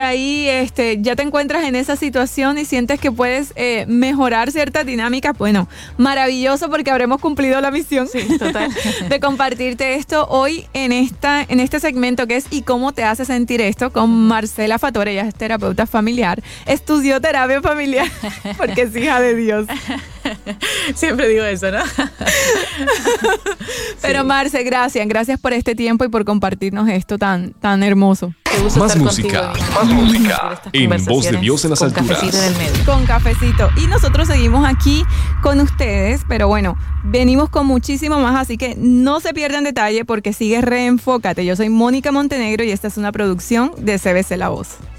ahí ya te encuentras en esa situación y sientes que puedes mejorar ciertas dinámicas, bueno, maravilloso, porque habremos cumplido la misión, sí, total, de compartirte esto hoy en este segmento que es ¿y cómo te hace sentir esto? Con Marcela Fatore. Ella es terapeuta familiar, estudió terapia familiar porque es hija de Dios. Siempre digo eso, ¿no? Pero Marce, gracias por este tiempo y por compartirnos esto tan hermoso. Más música en Voz de Dios en las Alturas. Cafecito en el medio. Con cafecito. Y nosotros seguimos aquí con ustedes, pero bueno, venimos con muchísimo más, así que no se pierdan detalle porque sigue Reenfócate. Yo soy Mónica Montenegro y esta es una producción de CBC La Voz.